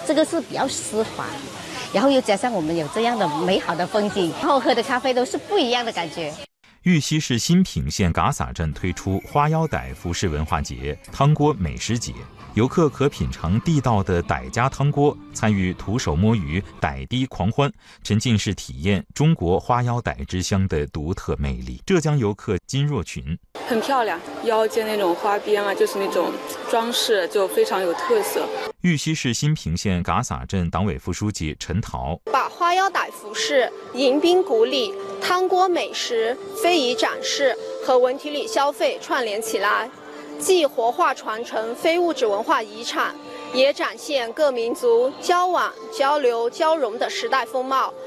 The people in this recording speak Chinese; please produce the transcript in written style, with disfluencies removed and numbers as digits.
这个是比较丝滑，然后又加上我们有这样的美好的风景，然后喝的咖啡都是不一样的感觉。 玉溪市新平县嘎洒镇推出花腰傣服饰文化节、汤锅美食节，游客可品尝地道的傣家汤锅，参与徒手摸鱼、傣滴狂欢，沉浸式体验中国花腰傣之乡的独特魅力。浙江游客金若群， 很漂亮，腰间那种花边啊，就是那种装饰，就非常有特色。 玉溪市新平县嘎洒镇党委副书记陈桃把花腰傣服饰、迎宾古礼、汤锅美食、非遗展示和文体旅消费串联起来，既活化传承非物质文化遗产，也展现各民族交往、交流、交融的时代风貌，